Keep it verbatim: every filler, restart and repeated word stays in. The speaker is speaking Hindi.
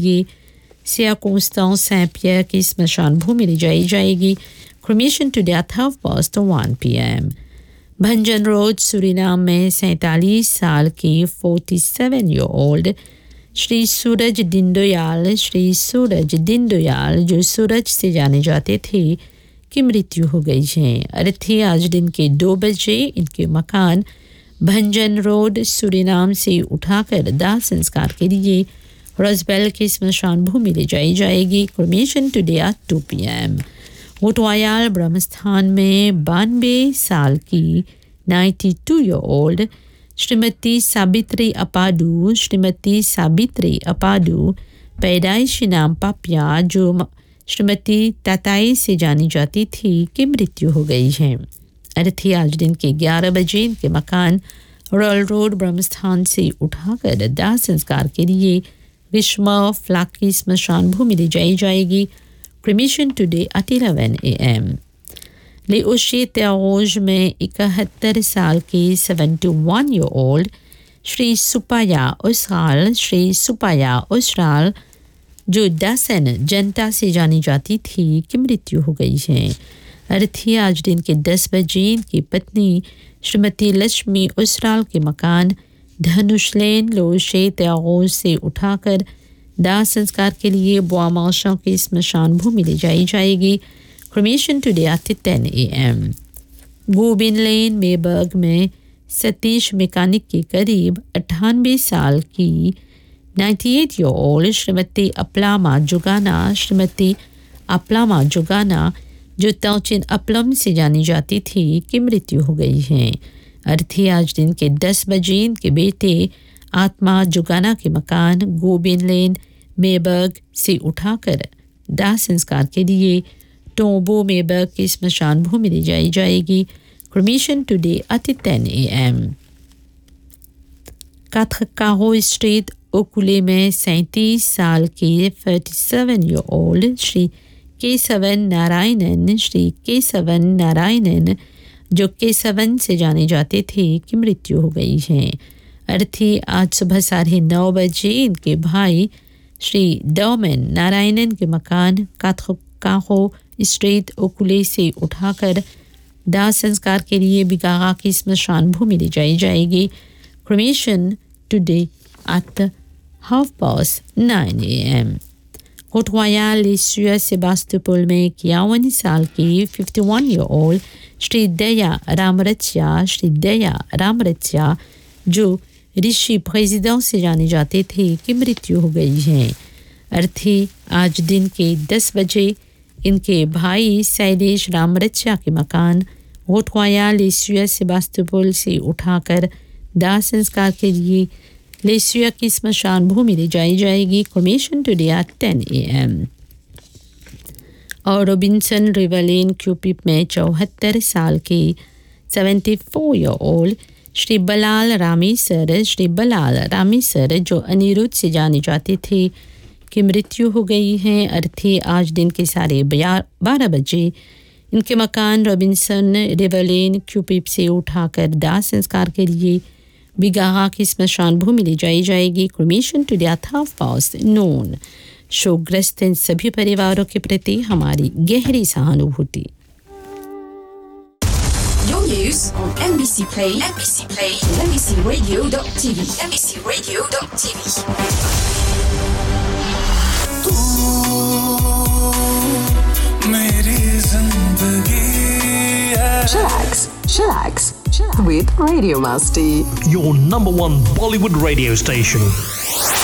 लिए सिया कॉन्स्टेंस सैंट पियर की स्मशान भूमि ले जाई जाएगी. Cremation today at half past one P M. भंजन road Suriname में सैंतालीस साल की सैंतालीस ईयर ओल्ड श्री सूरज दीनदयाल श्री सूरज दीनदयाल जो सूरज से जाने जाते थे की मृत्यु हो गई है. अर्थी आज दिन के दो बजे इनके मकान भंजन रोड सूरीनाम से उठाकर दाह संस्कार के लिए रोजबेल की स्मशान भूमि ले जाई जाएगी. Cremation today at to P M. मोटवायाल ब्रह्मस्थान में बानवे साल की बानवे ईयर ओल्ड श्रीमती साबित्री अपाडू श्रीमती साबित्री अपाडू पैदाइशी नाम पापिया जो श्रीमती ताताई से जानी जाती थी की मृत्यु हो गई है. अर्थी आज दिन के ग्यारह बजे इनके मकान रॉयल रोड ब्रह्मस्थान से उठाकर दाह संस्कार के लिए विश्मा फ्लैग की स्मशान भूमि ले जाई जाएगी. Cremation today at eleven A M. ले ओशे त्यारोज में इकहत्तर साल की इकहत्तर ईयर ओल्ड श्री सुपाया उसराल श्री सुपाया उसराल जो दासन जनता से जानी जाती थी की मृत्यु हो गई है. अर्थी आज दिन के दस बजे इनकी पत्नी श्रीमती लक्ष्मी उसराल के मकान धनुष लेन लोशे त्यारोज से उठाकर दाह संस्कार के लिए बुआमाशा की स्मशान भूमि ले जाई जाएगी. Cremation today at ten A M. Gobain लेन मेबर्ग में सतीश मैकेनिक के करीब अट्ठानवे साल की अट्ठानवे ईयर ओल्ड श्रीमती अपलामा जुगाना श्रीमती अपलामा जुगाना जो तौचिन अपलम से जानी जाती थी की मृत्यु हो गई है. अर्थी आज दिन के दस बजे इनके बेटे आत्मा जुगाना के मकान गोबिन लेन मेबर्ग से उठाकर दाह संस्कार के लिए टोबो मेबर्ग की स्मशान भूमि ले जाई जाएगी. Cremation today at ten A M. काथकाहो street ओकुले में सैंतीस साल की सैंतीस ईयर ओल्ड श्री केशवन नारायणन श्री केशवन नारायणन जो केशवन से जाने जाते थे की मृत्यु हो गई है. अर्थी आज सुबह साढ़े नौ बजे इनके भाई श्री डोमेन नारायणन के मकान काथकाहो स्ट्रीट ओकुले से उठाकर दाह संस्कार के लिए बिगागा की स्मशान भूमि ले जाई जाएगी. Cremation today at half past nine A M. कोटवाया लेस्युआ Sebastopol में इक्यावन साल की इक्यावन ईयर ओल्ड श्री दया रामरच्या श्री दया रामरच्या जो ऋषि प्रेसिडेंट से जाने जाते थे की मृत्यु हो गई है. अर्थी आज दिन के दस बजे इनके भाई शैलेश रामरच्या के मकान कोटवाया लेस्युआ सेबास्तोपोल से उठाकर दाह संस्कार के लिए लेस्युआ की स्मशान भूमि ले जाई जाएगी. Cremation today at ten A M. और रॉबिन्सन रिवरलेन क्यूपिप में चौहत्तर साल के चौहत्तर ईयर ओल्ड श्री बलाल रामेसर श्री बलाल रामेसर जो अनिरुद्ध से जाने जाते थे की मृत्यु हो गई है. अर्थी आज दिन के साढ़े बारह बजे इनके मकान रॉबिन्सन रिवरलेन क्यूपिप से उठाकर दाह संस्कार के लिए बिगाहा की स्मशान भूमि ले जाई जाएगी. Cremation today at half past noon. शोकग्रस्त इन सभी परिवारों के प्रति हमारी गहरी सहानुभूति. Your news on M B C Play, M B C Play, M B C Radio dot T V, M B C Radio dot T V. तू मेरी जिंदगी है. Chillax, chillax, chillax with Radio Masti. Your number one Bollywood radio station.